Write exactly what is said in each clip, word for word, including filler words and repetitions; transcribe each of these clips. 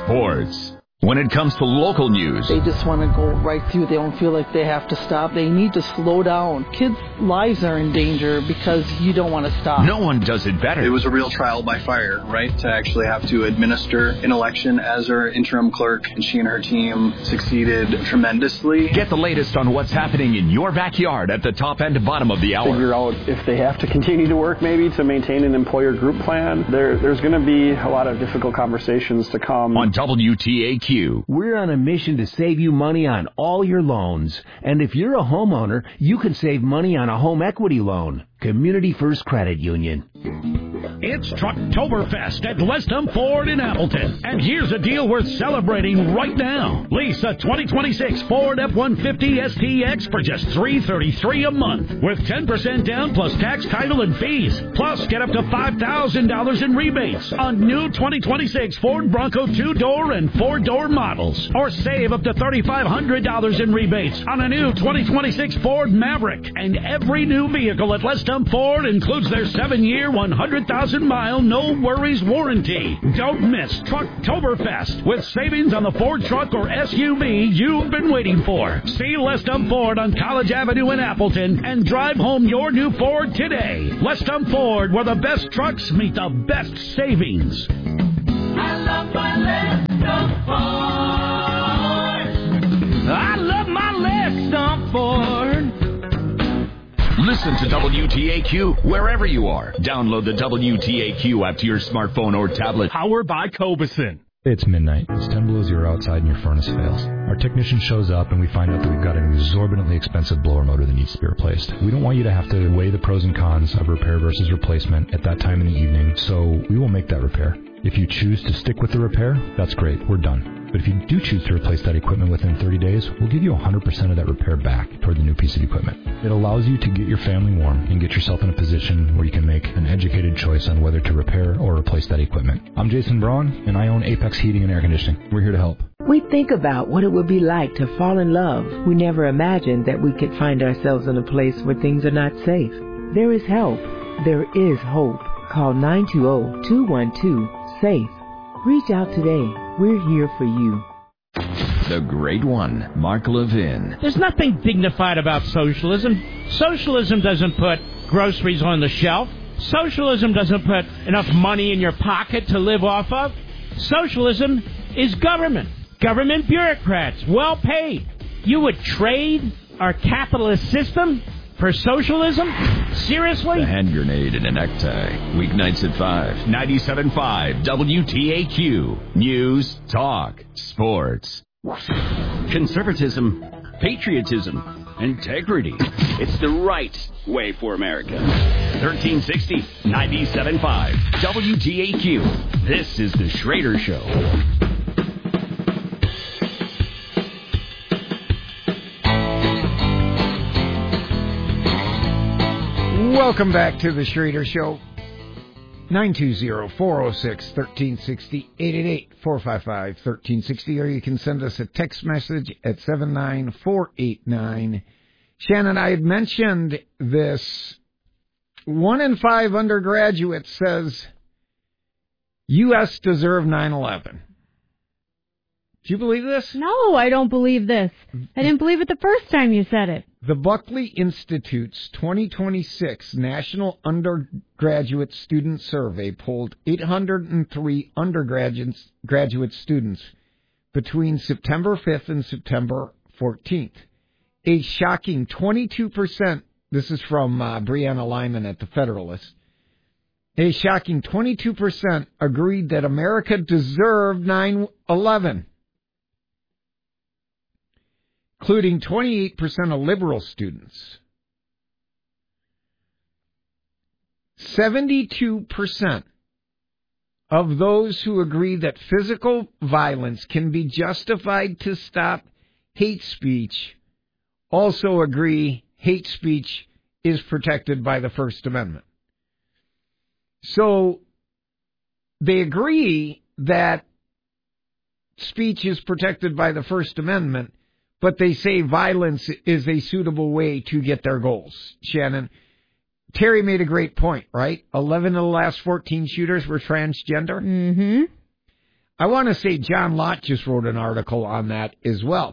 sports. When it comes to local news, they just want to go right through. They don't feel like they have to stop. They need to slow down. Kids' lives are in danger because you don't want to stop. No one does it better. It was a real trial by fire, right? To actually have to administer an election as her interim clerk, and she and her team succeeded tremendously. Get the latest on what's happening in your backyard at the top and bottom of the hour. Figure out if they have to continue to work maybe to maintain an employer group plan. There, there's going to be a lot of difficult conversations to come. On W T A Q. We're on a mission to save you money on all your loans. And if you're a homeowner, you can save money on a home equity loan. Community First Credit Union. It's Trucktoberfest at Westham Ford in Appleton. And here's a deal worth celebrating right now. Lease a twenty twenty-six Ford F one fifty S T X for just three hundred thirty-three dollars a month with ten percent down plus tax, title, and fees. Plus, get up to five thousand dollars in rebates on new twenty twenty-six Ford Bronco two-door and four-door models. Or save up to three thousand five hundred dollars in rebates on a new twenty twenty-six Ford Maverick. And every new vehicle at Westham Ford includes their seven-year, one hundred thousand mile no-worries warranty. Don't miss Trucktoberfest with savings on the Ford truck or S U V you've been waiting for. See Westham Ford on College Avenue in Appleton and drive home your new Ford today. Westham Ford, where the best trucks meet the best savings. I love my Westham Ford. I love my Westham Ford. Listen to W T A Q wherever you are. Download the W T A Q app to your smartphone or tablet. Powered by Cobison. It's midnight. It's ten below zero outside and your furnace fails. Our technician shows up and we find out that we've got an exorbitantly expensive blower motor that needs to be replaced. We don't want you to have to weigh the pros and cons of repair versus replacement at that time in the evening, so we will make that repair. If you choose to stick with the repair, that's great. We're done. But if you do choose to replace that equipment within thirty days, we'll give you one hundred percent of that repair back toward the new piece of equipment. It allows you to get your family warm and get yourself in a position where you can make an educated choice on whether to repair or replace that equipment. I'm Jason Braun, and I own Apex Heating and Air Conditioning. We're here to help. We think about what it would be like to fall in love. We never imagined that we could find ourselves in a place where things are not safe. There is help. There is hope. Call nine two zero, two one two, SAFE. Reach out today. We're here for you. The Great One, Mark Levin. There's nothing dignified about socialism. Socialism doesn't put groceries on the shelf. Socialism doesn't put enough money in your pocket to live off of. Socialism is government. Government bureaucrats, well paid. You would trade our capitalist system for socialism? Seriously? The hand grenade in a necktie. Weeknights at five. ninety-seven point five W T A Q. News, talk, sports. Conservatism, patriotism, integrity. It's the right way for America. thirteen sixty, ninety-seven point five W T A Q. This is The Schrader Show. Welcome back to the Schrader Show. nine two zero, four oh six, one three six oh, eight eight eight, four five five, one three six oh, or you can send us a text message at seven nine four eight nine. Shannon, I had mentioned this. One in five undergraduates says U S deserved nine eleven. Do you believe this? No, I don't believe this. I didn't believe it the first time you said it. The Buckley Institute's twenty twenty-six National Undergraduate Student Survey polled eight hundred three undergraduate graduate students between September fifth and September fourteenth. A shocking twenty-two percent, this is from uh, Brianna Lyman at The Federalist, a shocking twenty-two percent agreed that America deserved nine eleven. Including twenty-eight percent of liberal students. seventy-two percent of those who agree that physical violence can be justified to stop hate speech also agree hate speech is protected by the First Amendment. So they agree that speech is protected by the First Amendment, but they say violence is a suitable way to get their goals. Shannon, Terry made a great point, right? eleven of the last fourteen shooters were transgender. Mm-hmm. I want to say John Lott just wrote an article on that as well.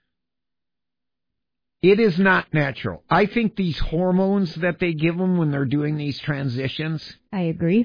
It is not natural. I think these hormones that they give them when they're doing these transitions, I agree,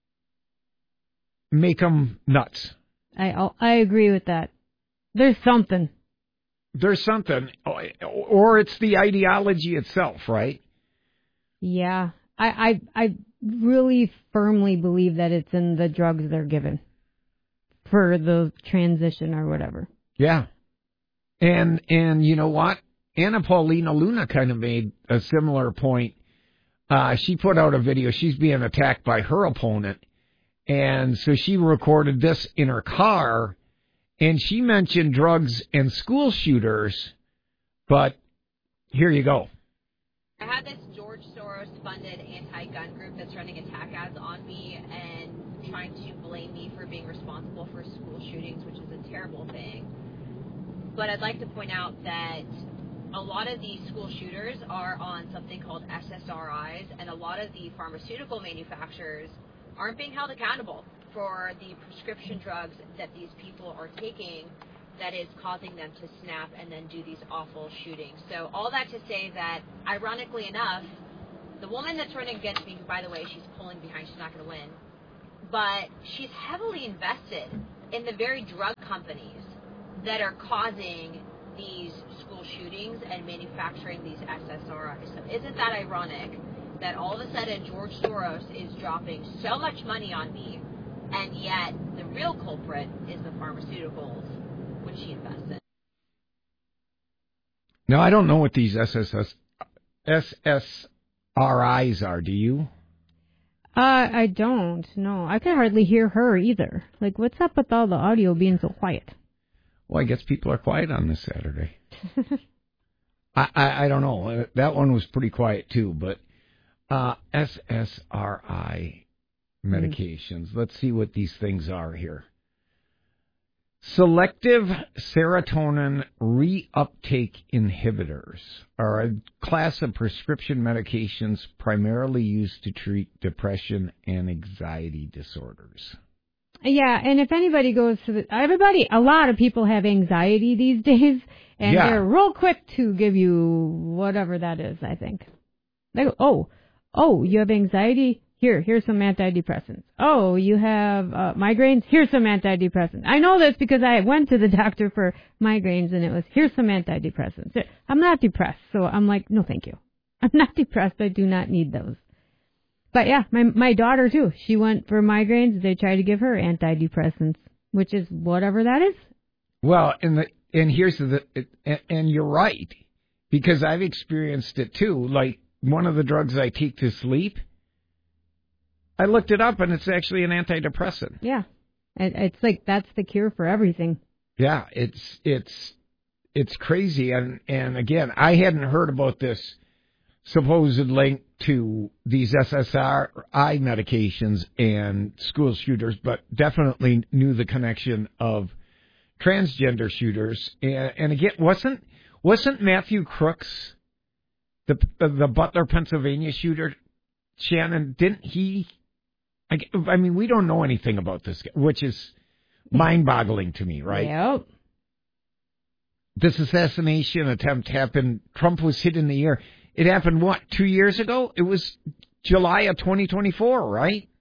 make them nuts. I I agree with that. There's something. There's something, or it's the ideology itself, right? Yeah, I I, I really firmly believe that it's in the drugs they're given for the transition or whatever. Yeah, and and you know what? Anna Paulina Luna kind of made a similar point. Uh, she put out a video. She's being attacked by her opponent. And so she recorded this in her car. And she mentioned drugs and school shooters. But here you go. I have this George Soros-funded anti-gun group that's running attack ads on me and trying to blame me for being responsible for school shootings, which is a terrible thing. But I'd like to point out that a lot of these school shooters are on something called S S R Is, and a lot of the pharmaceutical manufacturers aren't being held accountable for the prescription drugs that these people are taking that is causing them to snap and then do these awful shootings. So all that to say that, ironically enough, the woman that's running against me, who, by the way, she's pulling behind, she's not going to win, but she's heavily invested in the very drug companies that are causing these school shootings and manufacturing these S S R Is. So isn't that ironic that all of a sudden George Soros is dropping so much money on me, and yet the real culprit is the pharmaceuticals which she invests in? Now, I don't know what these S S R Is are. Do you? Uh, I don't. No, I can hardly hear her either. Like, what's up with all the audio being so quiet? Well, I guess people are quiet on this Saturday. I, I I don't know. That one was pretty quiet too. But uh, S S R I medications. Mm. Let's see what these things are here. Selective serotonin reuptake inhibitors are a class of prescription medications primarily used to treat depression and anxiety disorders. Yeah, and if anybody goes to the, everybody, a lot of people have anxiety these days, and yeah. they're real quick to give you whatever that is, I think. They go, oh, oh, you have anxiety? Here, here's some antidepressants. Oh, you have uh, migraines? Here's some antidepressants. I know this because I went to the doctor for migraines, and it was, here's some antidepressants. I'm not depressed, so I'm like, no, thank you. I'm not depressed. I do not need those. But yeah, my my daughter too. She went for migraines. They tried to give her antidepressants, which is whatever that is. Well, and the and here's the and, and you're right, because I've experienced it too. Like one of the drugs I take to sleep, I looked it up and it's actually an antidepressant. Yeah, it's like that's the cure for everything. Yeah, it's it's it's crazy, and and again, I hadn't heard about this supposed link to these S S R I medications and school shooters, but definitely knew the connection of transgender shooters. And, and again, wasn't wasn't Matthew Crooks the the Butler, Pennsylvania shooter? Shannon, didn't he? I, I mean, we don't know anything about this, which is mind-boggling to me, right? Yep. This assassination attempt happened. Trump was hit in the ear. It happened, what, two years ago? It was July of twenty twenty-four, right?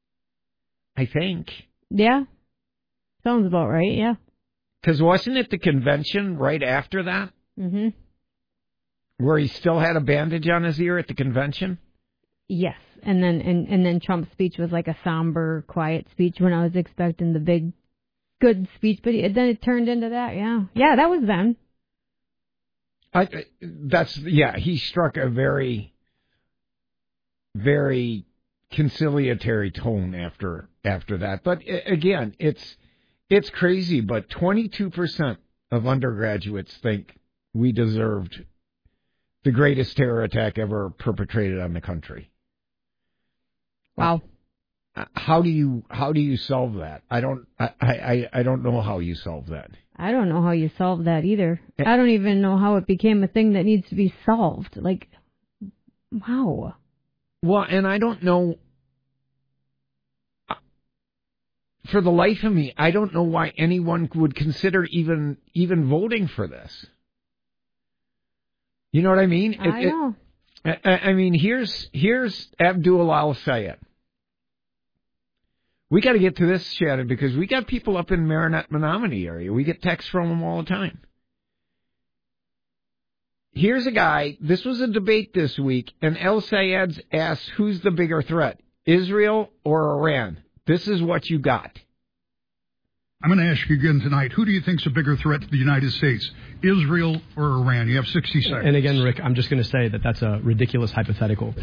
I think. Yeah. Sounds about right, yeah. Because wasn't it the convention right after that? Mm-hmm. Where he still had a bandage on his ear at the convention? Yes. And then and, and then Trump's speech was like a somber, quiet speech when I was expecting the big, good speech. But then it turned into that, yeah. Yeah, that was then. I, that's yeah. He struck a very, very conciliatory tone after after that. But again, it's it's crazy. But twenty-two percent of undergraduates think we deserved the greatest terror attack ever perpetrated on the country. Wow. Uh, how do you how do you solve that? I don't I, I, I don't know how you solve that. I don't know how you solve that either. I don't even know how it became a thing that needs to be solved. Like, wow. Well, and I don't know. for the life of me, I don't know why anyone would consider even even voting for this. You know what I mean? I it, know. It, I, I mean, here's here's Abdul Al-Sayed. We got to get to this, Shannon, because we got people up in Marinette, Menominee area. We get texts from them all the time. Here's a guy, this was a debate this week, and Al-Sayed's asked, who's the bigger threat, Israel or Iran? This is what you got. I'm going to ask you again tonight, who do you think's a bigger threat to the United States, Israel or Iran? You have sixty seconds. And again, Rick, I'm just going to say that that's a ridiculous hypothetical.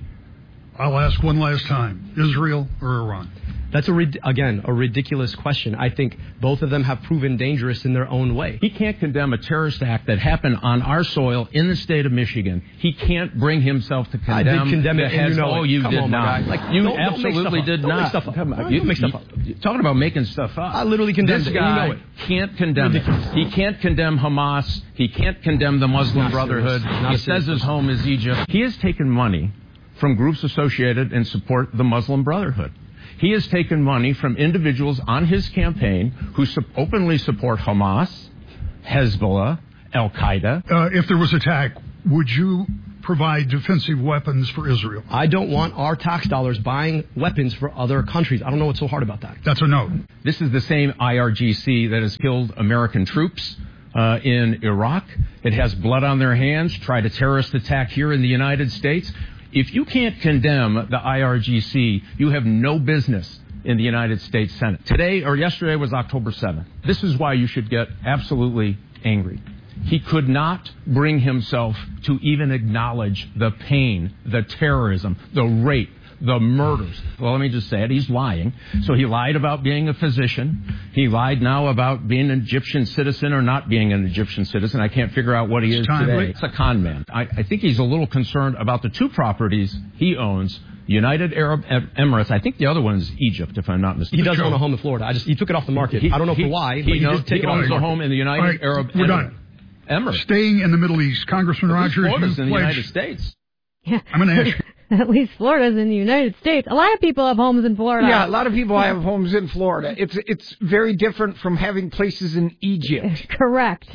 I'll ask one last time, Israel or Iran? That's, a again, a ridiculous question. I think both of them have proven dangerous in their own way. He can't condemn a terrorist act that happened on our soil in the state of Michigan. He can't bring himself to condemn. I did condemn it, and you know Oh, it. you Come did on, not. Like, you don't, absolutely don't did don't not. Make stuff up. Come on. Don't You, make stuff you, up. Talking about making stuff up. I literally condemned this it, guy and you know it. Can't condemn Ridiculous. it. He can't condemn Hamas. He can't condemn the Muslim Not Brotherhood. Not he says his home is Egypt. He has taken money from groups associated and support the Muslim Brotherhood. He has taken money from individuals on his campaign who su- openly support Hamas, Hezbollah, Al-Qaeda. Uh, if there was attack, would you provide defensive weapons for Israel? I don't want our tax dollars buying weapons for other countries. I don't know what's so hard about that. That's a no. This is the same I R G C that has killed American troops uh, in Iraq. It has blood on their hands, tried a terrorist attack here in the United States. If you can't condemn the I R G C, you have no business in the United States Senate. Today or yesterday was October seventh. This is why you should get absolutely angry. He could not bring himself to even acknowledge the pain, the terrorism, the rape, the murders. Well, let me just say it. He's lying. So he lied about being a physician. He lied now about being an Egyptian citizen or not being an Egyptian citizen. I can't figure out what he is today. It's a con man. I, I think he's a little concerned about the two properties he owns. United Arab Emirates. I think the other one is Egypt, if I'm not mistaken. He does own a home in Florida. I just he took it off the market. He, I don't know he, for why, he, but he, knows, did take he it off owns the a market. home in the United right, Arab we're Emirates. Done. Emirates. Staying in the Middle East, Congressman Rogers, Florida's you in the pledged, United States. Yeah. I'm going to ask you. At least Florida's in the United States. A lot of people have homes in Florida. Yeah, a lot of people have homes in Florida. It's it's very different from having places in Egypt. Correct.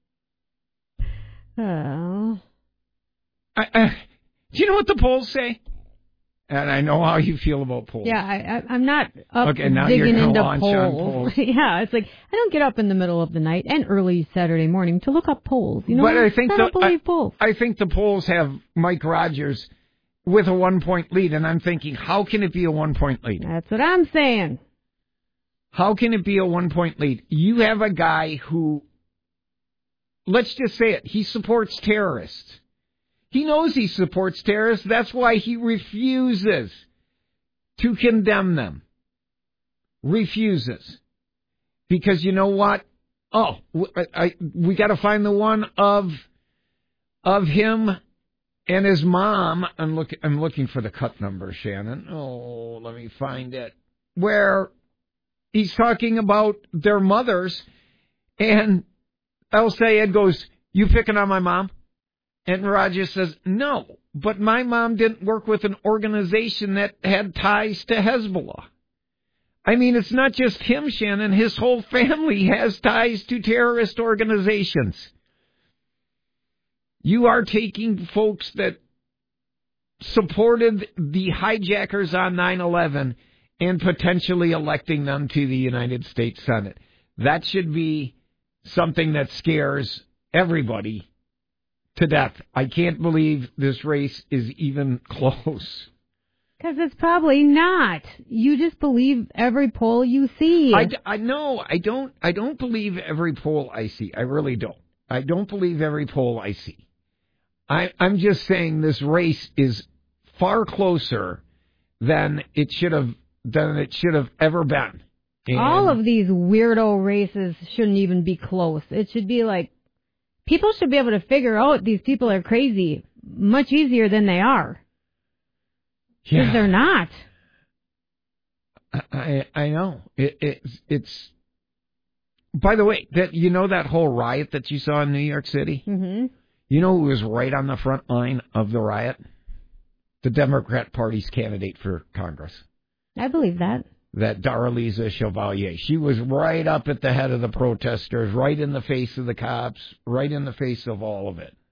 Oh. I, I, do you know what the polls say? And I know how you feel about polls. Yeah, I, I, I'm not up okay, now digging you're into launch on polls. polls. Yeah, it's like I don't get up in the middle of the night and early Saturday morning to look up polls. You know, but I think I the, don't believe I, polls. I think the polls have Mike Rogers with a one-point lead, and I'm thinking, how can it be a one-point lead? That's what I'm saying. How can it be a one-point lead? You have a guy who, let's just say it, he supports terrorists. He knows he supports terrorists. That's why he refuses to condemn them. Refuses. Because you know what? Oh, I, I, we got to find the one of of him and his mom. I'm look, I'm looking for the cut number, Shannon. Oh, let me find it. Where he's talking about their mothers, and Al-Sayed goes, "You picking on my mom?" And Rogers says, "No, but my mom didn't work with an organization that had ties to Hezbollah." I mean, it's not just him, Shannon. His whole family has ties to terrorist organizations. You are taking folks that supported the hijackers on nine eleven and potentially electing them to the United States Senate. That should be something that scares everybody to death. I can't believe this race is even close. Because it's probably not. You just believe every poll you see. I, I know. I don't. I don't believe every poll I see. I really don't. I don't believe every poll I see. I, I'm just saying this race is far closer than it should have than it should have ever been. And all of these weirdo races shouldn't even be close. It should be like people should be able to figure out these people are crazy much easier than they are. Because yeah. they're not. I I know. It, it's it's. By the way, that you know that whole riot that you saw in New York City? Mm-hmm. You know who was right on the front line of the riot? The Democrat Party's candidate for Congress. I believe that. that Darlisa Chevalier. She was right up at the head of the protesters, right in the face of the cops, right in the face of all of it.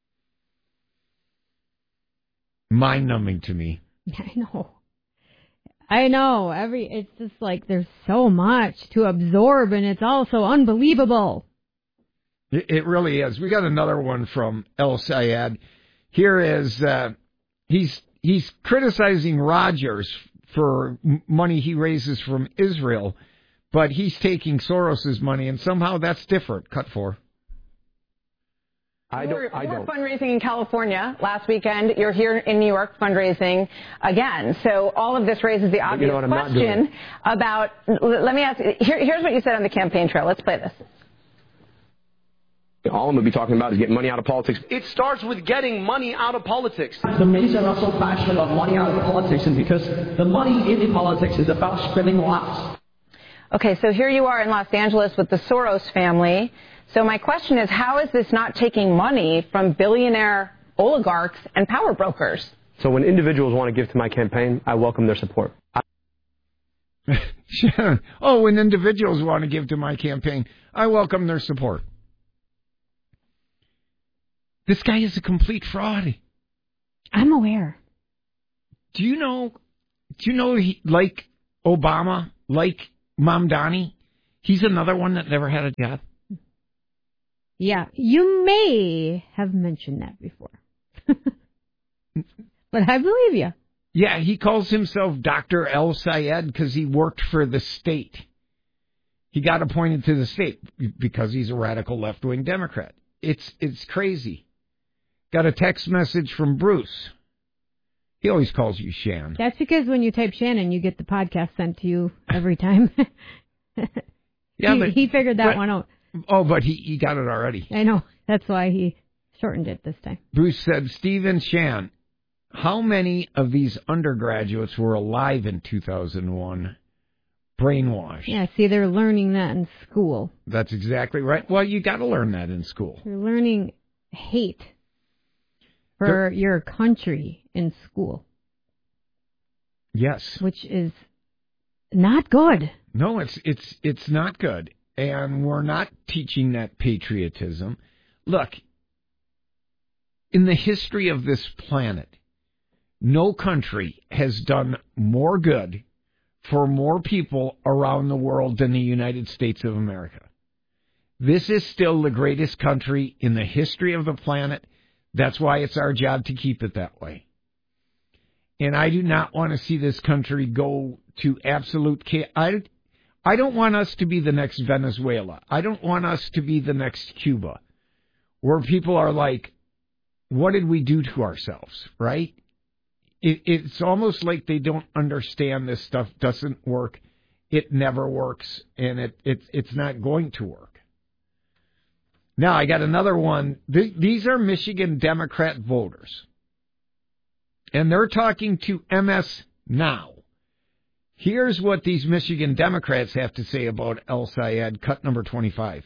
Mind-numbing to me. I know. I know. Every it's just like there's so much to absorb, and it's all so unbelievable. It, it really is. We got another one from El Sayed. Here is uh, he's he's criticizing Rogers for money he raises from Israel, but he's taking Soros's money, and somehow that's different. Cut four. I don't, you were, I don't. You were fundraising in California last weekend. You're here in New York fundraising again. So all of this raises the obvious you know question about, let me ask, here, here's what you said on the campaign trail. Let's play this. All I'm going to be talking about is getting money out of politics. It starts with getting money out of politics. The reason I'm so passionate about money out of politics is because the money in the politics is about spending lots. Okay, so here you are in Los Angeles with the Soros family. So my question is, how is this not taking money from billionaire oligarchs and power brokers? So when individuals want to give to my campaign, I welcome their support. I- Sharon, oh, when individuals want to give to my campaign, I welcome their support. This guy is a complete fraud. I'm aware. Do you know, do you know, he, like Obama, like Mamdani, he's another one that never had a job? Yeah, you may have mentioned that before. But I believe you. Yeah, he calls himself Doctor El Sayed because he worked for the state. He got appointed to the state because he's a radical left-wing Democrat. It's it's crazy. Got a text message from Bruce. He always calls you Shan. That's because when you type Shannon, you get the podcast sent to you every time. yeah, he, but, he figured that but, one out. Oh, but he, he got it already. I know. That's why he shortened it this time. Bruce said, Stephen Shan, how many of these undergraduates were alive in two thousand one? Brainwashed. Yeah, see, they're learning that in school. That's exactly right. Well, you got to learn that in school. You're learning hate for They're, your country in school. Yes. Which is not good. No, it's it's it's not good. And we're not teaching that patriotism. Look, in the history of this planet, no country has done more good for more people around the world than the United States of America. This is still the greatest country in the history of the planet. That's why it's our job to keep it that way. And I do not want to see this country go to absolute chaos. I, I don't want us to be the next Venezuela. I don't want us to be the next Cuba, where people are like, what did we do to ourselves, right? It, it's almost like they don't understand this stuff doesn't work. It never works, and it, it it's not going to work. Now, I got another one. Th- these are Michigan Democrat voters, and they're talking to M S Now. Here's what these Michigan Democrats have to say about El Sayed, cut number twenty-five.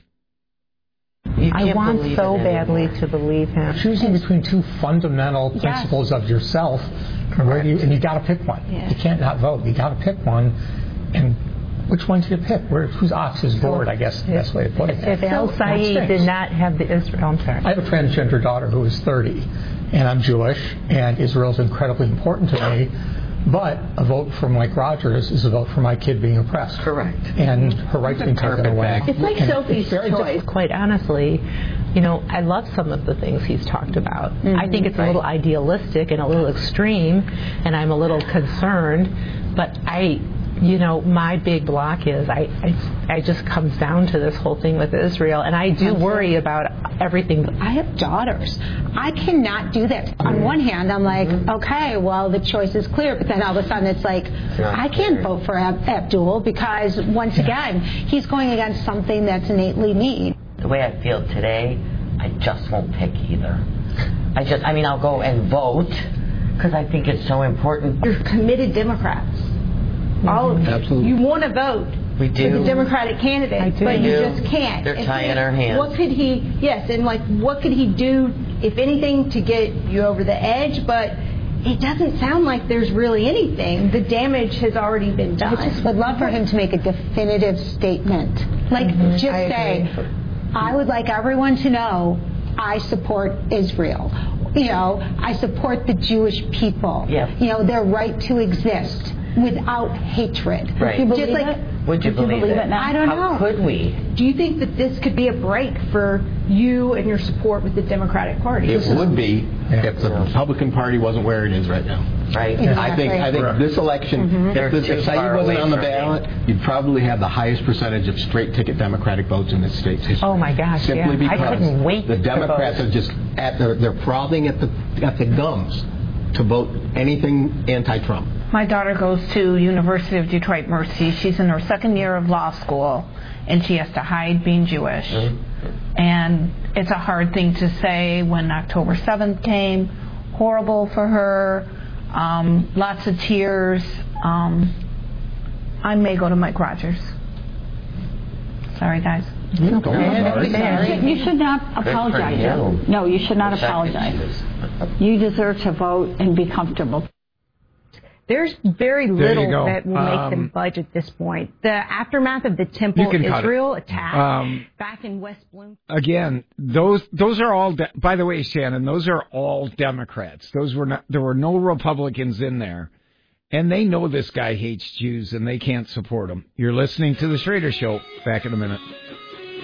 I want so badly to believe him. Choosing between two fundamental yes. principles of yourself, and, where you, and you got to pick one. Yes. You can't not vote. You got to pick one, and which one do you pick? Where, whose ox is bored, I guess, the best way to put it. If El Sayed did not have the Israel, I'm sorry. I have a transgender daughter who is thirty, and I'm Jewish, and Israel is incredibly important to me. But a vote for Mike Rogers is a vote for my kid being oppressed. Correct. And her rights being taken away. It's like and Sophie's it's very choice. Quite honestly, you know, I love some of the things he's talked about. Mm-hmm. I think it's right. a little idealistic and a little extreme, and I'm a little concerned. But I, you know, my big block is I, I, I just comes down to this whole thing with Israel, and I do worry about everything. I have daughters. I cannot do that. On one hand, I'm like, mm-hmm. okay, well, the choice is clear, but then all of a sudden it's like, I can't vote for Ab- Abdul because, once again, he's going against something that's innately mean. The way I feel today, I just won't pick either. I just, I mean, I'll go and vote because I think it's so important. You're committed Democrats. All of you. Absolutely. You want to vote we do. for the Democratic candidate, but you just can't. They're and tying so our hands. What could he, yes, and like, what could he do, if anything, to get you over the edge? But it doesn't sound like there's really anything. The damage has already been done. I just would love for him to make a definitive statement. Like, mm-hmm. just I say, agree. I would like everyone to know I support Israel. You know, I support the Jewish people. Yeah. You know, their right to exist without hatred. Right. Would you believe like, it? Would you, Would you believe, believe it? it now? I don't How know. could we? Do you think that this could be a break for you and your support with the Democratic Party? It would be if the Republican Party wasn't where it is right now. Right. Exactly. I think I think this election, mm-hmm. if, this, if Saeed wasn't on the ballot, you'd probably have the highest percentage of straight ticket Democratic votes in this state's history. Oh my gosh! Simply yeah. because I couldn't wait the Democrats to vote. are just at the, they're frothing at the at the gums to vote anything anti-Trump. My daughter goes to University of Detroit Mercy. She's in her second year of law school, and she has to hide being Jewish. Mm-hmm. And it's a hard thing to say when October seventh came. Horrible for her. Um, lots of tears. Um, I may go to Mike Rogers. Sorry, guys. Mm, okay. You should not apologize. No, you should not apologize. You deserve to vote and be comfortable. There's very little that will make um, them budge at this point. The aftermath of the Temple Israel attack um, back in West Bloomfield. Again, those those are all. De- by the way, Shannon, those are all Democrats. Those were not. There were no Republicans in there, and they know this guy hates Jews, and they can't support him. You're listening to the Schrader Show. Back in a minute.